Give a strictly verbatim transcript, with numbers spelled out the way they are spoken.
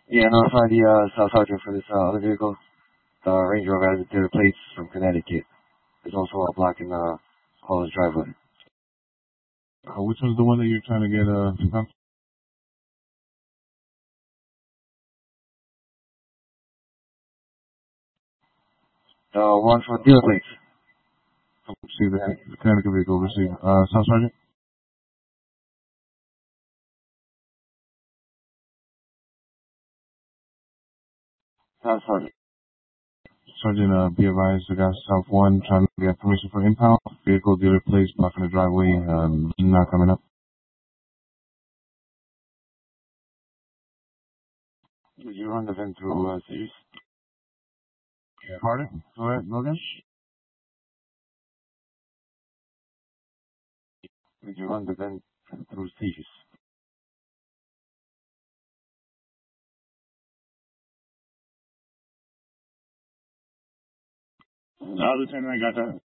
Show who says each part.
Speaker 1: Yeah, notify the uh, South Sergeant for this uh, other vehicle. The Range Rover has their plates from Connecticut. There's also a block in the closed driveway.
Speaker 2: Uh, which one's the one that you're trying to get uh, some com-
Speaker 1: The one for dealer plates.
Speaker 2: See the, the Connecticut vehicle receive. Uh, South Sergeant?
Speaker 1: South Sergeant.
Speaker 2: Sergeant, uh, be advised, the guy South one trying to get permission for impound. Vehicle dealer place blocking the driveway, um, not coming up.
Speaker 1: Did you run the VIN through uh, Series?
Speaker 2: Yeah. Pardon? Go ahead, Logan.
Speaker 1: Did you run the VIN through Series?
Speaker 2: Uh, Lieutenant, I got that.